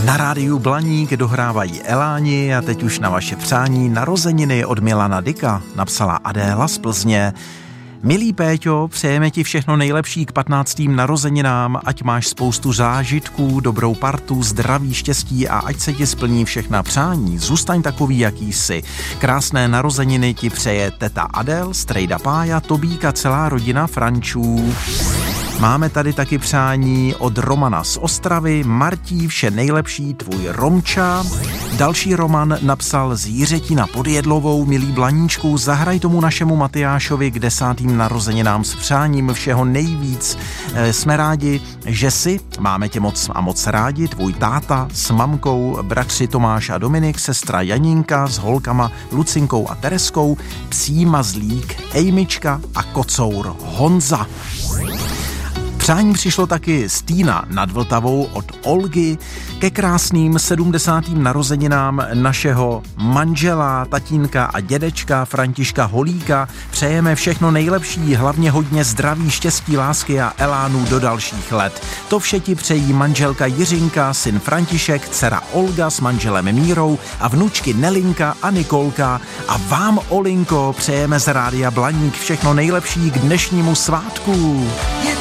Na rádiu Blaník dohrávají Eláni a teď už na vaše přání narozeniny od Milana Dicka napsala Adéla z Plzně. Milý Péťo, přejeme ti všechno nejlepší k 15. narozeninám, ať máš spoustu zážitků, dobrou partu, zdraví, štěstí a ať se ti splní všechna přání. Zůstaň takový, jaký jsi. Krásné narozeniny ti přeje teta Adel, strejda Pája, Tobíka, celá rodina Frančů. Máme tady taky přání od Romana z Ostravy. Martí, vše nejlepší, tvůj Romča. Další Roman napsal z Jiřetína pod Jedlovou. Milý Blaníčku, zahraj tomu našemu Matyášovi k 10. narozeninám s přáním všeho nejvíc. Jsme rádi, že si, máme tě moc a moc rádi, tvůj táta s mamkou, bratři Tomáš a Dominik, sestra Janinka s holkama Lucinkou a Tereskou, psí mazlík Ejmička a kocour Honza. Přání přišlo taky z Týna nad Vltavou od Olgy ke krásným 70. narozeninám našeho manžela, tatínka a dědečka Františka Holíka. Přejeme všechno nejlepší, hlavně hodně zdraví, štěstí, lásky a elánů do dalších let. To vše ti přejí manželka Jiřinka, syn František, dcera Olga s manželem Mírou a vnučky Nelinka a Nikolka. A vám, Olinko, přejeme z rádia Blaník všechno nejlepší k dnešnímu svátku.